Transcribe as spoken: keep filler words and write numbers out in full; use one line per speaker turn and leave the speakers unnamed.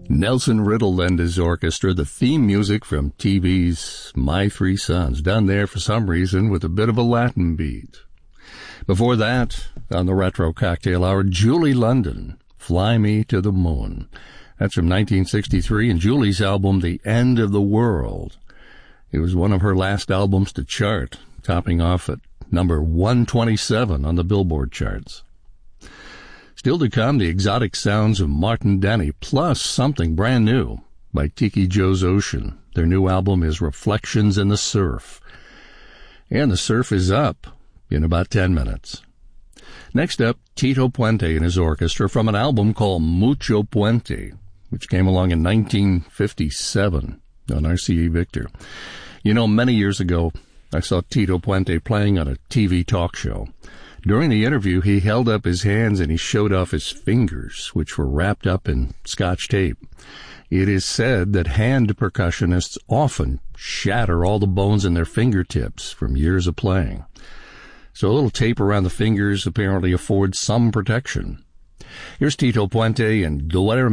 Nelson Riddle and his orchestra, the theme music from T V's My Three Sons, done there for some reason with a bit of a Latin beat. Before that, on the Retro Cocktail Hour, Julie London, Fly Me to the Moon. That's from nineteen sixty-three, and Julie's album, The End of the World. It was one of her last albums to chart, topping off at number one twenty-seven on the Billboard charts. Still to come, the exotic sounds of Martin Denny, plus something brand new by Tiki Joe's Ocean. Their new album is Reflections in the Surf. And the surf is up in about ten minutes. Next up, Tito Puente and his orchestra from an album called Mucho Puente, which came along in nineteen fifty-seven on R C A Victor. You know, many years ago, I saw Tito Puente playing on a T V talk show. During the interview, he held up his hands and he showed off his fingers, which were wrapped up in Scotch tape. It is said that hand percussionists often shatter all the bones in their fingertips from years of playing. So a little tape around the fingers apparently affords some protection. Here's Tito Puente and Duerme